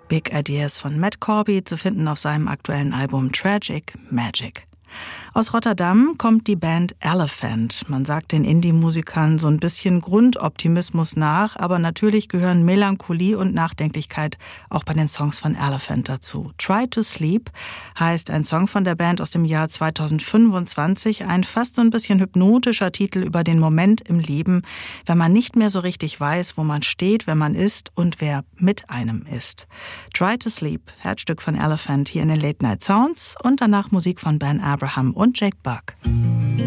Big Ideas von Matt Corby, zu finden auf seinem aktuellen Album Tragic Magic. Aus Rotterdam kommt die Band Elephant. Man sagt den Indie-Musikern so ein bisschen Grundoptimismus nach, aber natürlich gehören Melancholie und Nachdenklichkeit auch bei den Songs von Elephant dazu. Try to Sleep heißt ein Song von der Band aus dem Jahr 2025, ein fast so ein bisschen hypnotischer Titel über den Moment im Leben, wenn man nicht mehr so richtig weiß, wo man steht, wer man ist und wer mit einem ist. Try to Sleep, Herzstück von Elephant hier in den Late Night Sounds und danach Musik von Ben Abraham und Jake Buck.